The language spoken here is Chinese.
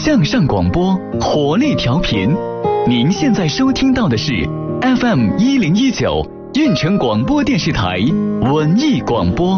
向上广播，活力调频。您现在收听到的是 FM1019 运城广播电视台文艺广播。